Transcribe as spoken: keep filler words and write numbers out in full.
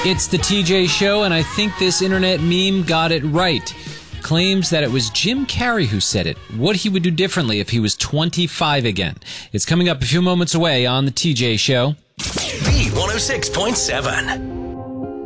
It's the T J Show, and I think this internet meme got it right. Claims that it was Jim Carrey who said it. What he would do differently if he was twenty-five again. It's coming up a few moments away on the T J Show. B one oh six point seven.